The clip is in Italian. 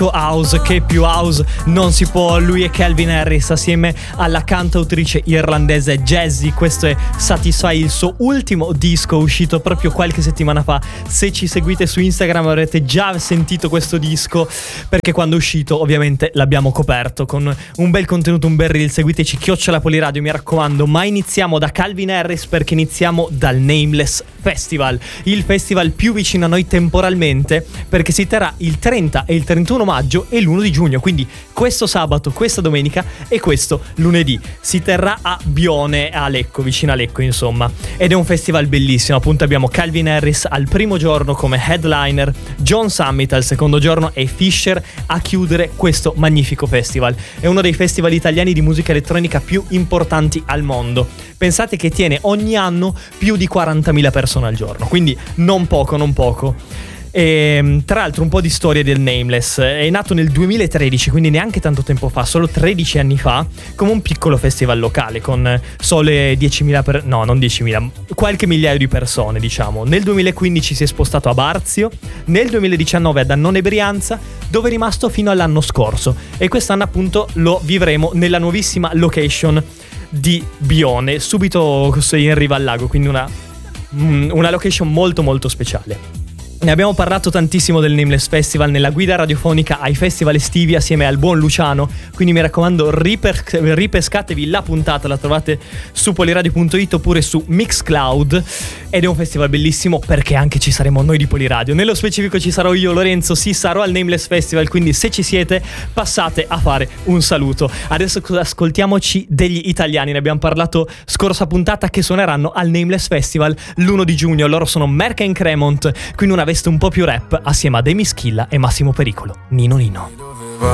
House, che più house non si può. Lui è Calvin Harris assieme alla cantautrice irlandese Jazzy. Questo è Satisfy, il suo ultimo disco uscito proprio qualche settimana fa. Se ci seguite su Instagram avrete già sentito questo disco, perché quando è uscito ovviamente l'abbiamo coperto con un bel contenuto, un bel reel. Seguiteci @Poliradio, mi raccomando. Ma iniziamo da Calvin Harris, perché iniziamo dal Nameless Festival, il festival più vicino a noi temporalmente, perché si terrà il 30 e il 31 maggio e l'1 di giugno, quindi questo sabato, questa domenica e questo lunedì. Si terrà a Bione, a Lecco, vicino a Lecco insomma, ed è un festival bellissimo. Appunto abbiamo Calvin Harris al primo giorno come headliner, John Summit al secondo giorno e Fisher a chiudere questo magnifico festival. È uno dei festival italiani di musica elettronica più importanti al mondo. Pensate che tiene ogni anno più di 40.000 persone al giorno, quindi non poco, non poco. E, tra l'altro, un po' di storia del Nameless. È nato nel 2013, quindi neanche tanto tempo fa, solo 13 anni fa, come un piccolo festival locale con sole 10.000 no, non 10.000, qualche migliaio di persone, diciamo. Nel 2015 si è spostato a Barzio, nel 2019 ad Annone Brianza, dove è rimasto fino all'anno scorso, e quest'anno appunto lo vivremo nella nuovissima location di Bione, subito in riva al lago, quindi una location molto molto speciale. Ne abbiamo parlato tantissimo del Nameless Festival nella guida radiofonica ai festival estivi assieme al buon Luciano, quindi mi raccomando ripescatevi la puntata, la trovate su poliradio.it oppure su Mixcloud, ed è un festival bellissimo perché anche ci saremo noi di Poliradio. Nello specifico ci sarò io, Lorenzo, sì, sarò al Nameless Festival, quindi se ci siete passate a fare un saluto. Adesso ascoltiamoci degli italiani, ne abbiamo parlato scorsa puntata, che suoneranno al Nameless Festival l'1 di giugno. Loro sono Merck and Cremont, quindi una veste un po' più rap assieme a Demi Schilla e Massimo Pericolo. Nino Nino.